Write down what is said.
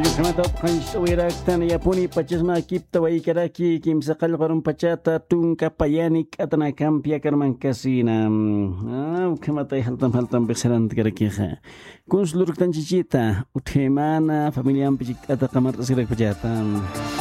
Kamata kanch wiraktan yapuni pachasma kipta waikaraki kimsa qalqarum pachata tunka payanik atana kampia karman kasina. Kamata haltam besaran tikarakiha. Kunsluruk tan chichita uthemana familiam pichik ata kamarta sirak pachatan.